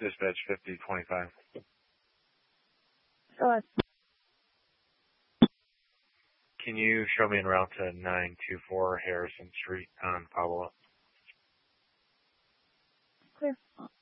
Dispatch 5025. Go ahead. Can you show me en route to 924 Harrison Street on follow-up? Clear.